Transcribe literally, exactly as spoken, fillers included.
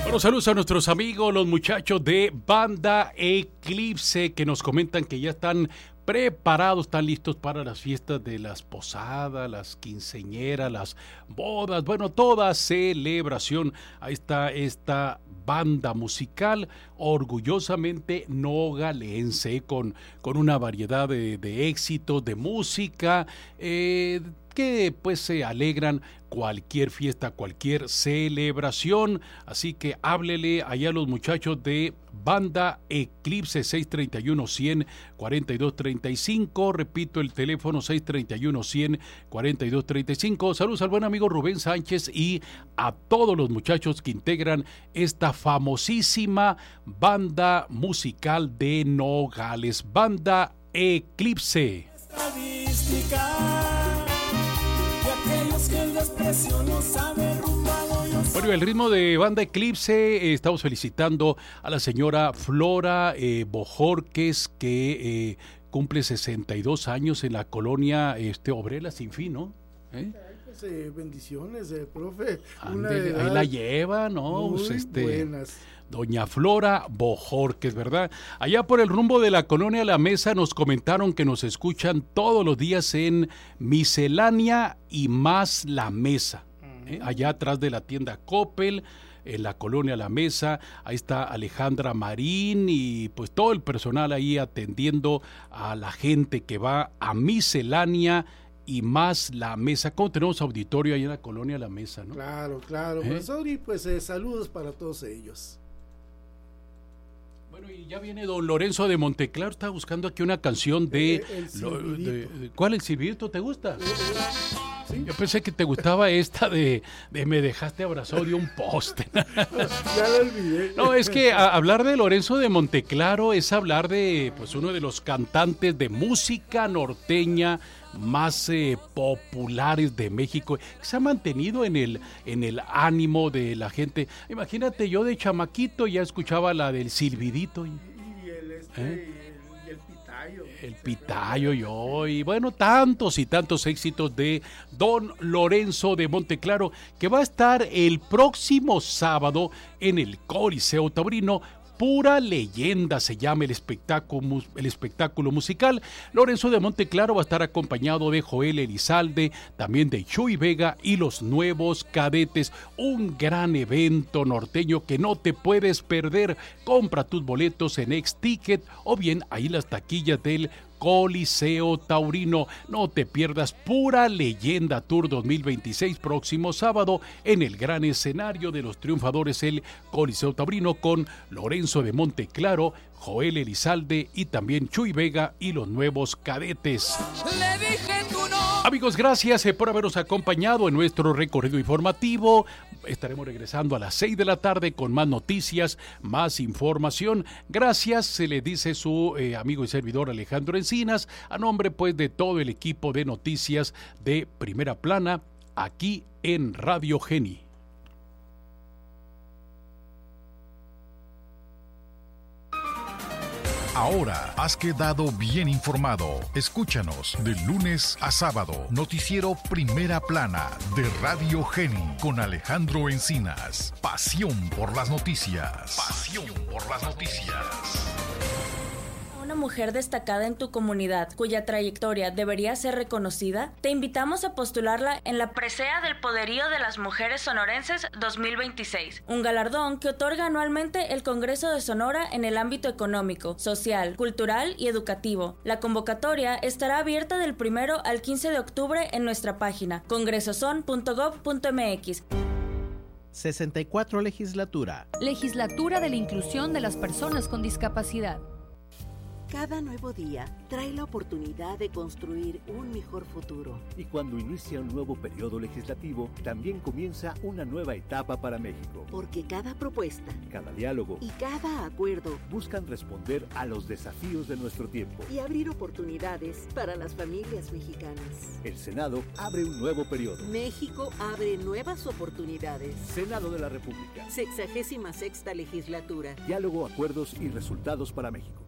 Bueno, saludos a nuestros amigos, los muchachos de Banda Eclipse, que nos comentan que ya están preparados, están listos para las fiestas de las posadas, las quinceañeras, las bodas, bueno, toda celebración. Ahí está esta banda musical orgullosamente nogalense, con, con una variedad de, de éxitos, de música, eh, que pues se alegran cualquier fiesta, cualquier celebración. Así que háblele allá a los muchachos de Banda Eclipse, seis treinta y uno, cien, cuarenta y dos treinta y cinco. Repito el teléfono, seis treinta y uno, cien, cuarenta y dos treinta y cinco. Saludos al buen amigo Rubén Sánchez y a todos los muchachos que integran esta famosísima banda musical de Nogales, Banda Eclipse. Bueno, el ritmo de Banda Eclipse, eh, estamos felicitando a la señora Flora eh, Bojorques, que eh, cumple sesenta y dos años en la colonia este, Obrera Sin Fin, ¿no? ¿Eh? Pues, eh, bendiciones, eh, profe. Andele, ahí la lleva, ¿no? Muy Pues, este, buenas. Doña Flora Bojorques, ¿verdad? Allá por el rumbo de la colonia La Mesa nos comentaron que nos escuchan todos los días en Miscelánea y Más La Mesa. ¿eh? Allá atrás de la tienda Coppel, en la colonia La Mesa, ahí está Alejandra Marín y pues todo el personal ahí atendiendo a la gente que va a Miscelánea y Más La Mesa. ¿Cómo tenemos auditorio ahí en la colonia La Mesa, no? Claro, claro, ¿Eh? profesor, y pues eh, saludos para todos ellos. Bueno, y ya viene don Lorenzo de Monteclaro, está buscando aquí una canción de... Eh, el lo, Silbidito. de, de ¿Cuál, el Silbidito, te gusta? ¿Sí? Yo pensé que te gustaba esta de, de Me dejaste abrazado de un poste. Ya lo olvidé. No, es que a, hablar de Lorenzo de Monteclaro es hablar de pues uno de los cantantes de música norteña más eh, populares de México, que se ha mantenido en el, en el ánimo de la gente. Imagínate, yo de chamaquito ya escuchaba la del Silbidito. Y el, este, ¿Eh? y el, y el pitayo. El Pitayo yo, y bueno, tantos y tantos éxitos de don Lorenzo de Monteclaro, que va a estar el próximo sábado en el Coliseo Taurino. Pura Leyenda se llama el espectáculo, el espectáculo musical. Lorenzo de Monteclaro va a estar acompañado de Joel Elizalde, también de Chuy Vega y los Nuevos Cadetes. Un gran evento norteño que no te puedes perder. Compra tus boletos en X-Ticket o bien ahí las taquillas del Coliseo Taurino. No te pierdas Pura Leyenda Tour dos mil veintiséis, próximo sábado en el gran escenario de los triunfadores, el Coliseo Taurino, con Lorenzo de Monteclaro, Joel Elizalde y también Chuy Vega y los Nuevos Cadetes. Le dije tu nombre. Amigos, gracias eh, por habernos acompañado en nuestro recorrido informativo. Estaremos regresando a las seis de la tarde con más noticias, más información. Gracias, se le dice su eh, amigo y servidor Alejandro Encinas, a nombre pues de todo el equipo de noticias de Primera Plana, aquí en Radio Geni. Ahora has quedado bien informado. Escúchanos de lunes a sábado. Noticiero Primera Plana de Radio Geni con Alejandro Encinas. Pasión por las noticias. Pasión por las noticias. Una mujer destacada en tu comunidad cuya trayectoria debería ser reconocida, te invitamos a postularla en la Presea del Poderío de las Mujeres Sonorenses dos mil veintiséis, un galardón que otorga anualmente el Congreso de Sonora en el ámbito económico, social, cultural y educativo. La convocatoria estará abierta del primero al quince de octubre en nuestra página congresoson punto gob punto mx. sesenta y cuatro Legislatura. Legislatura de la Inclusión de las Personas con Discapacidad. Cada nuevo día trae la oportunidad de construir un mejor futuro. Y cuando inicia un nuevo periodo legislativo, también comienza una nueva etapa para México. Porque cada propuesta, cada diálogo y cada acuerdo buscan responder a los desafíos de nuestro tiempo y abrir oportunidades para las familias mexicanas. El Senado abre un nuevo periodo. México abre nuevas oportunidades. Senado de la República. Sexagésima sexta legislatura. Diálogo, acuerdos y resultados para México.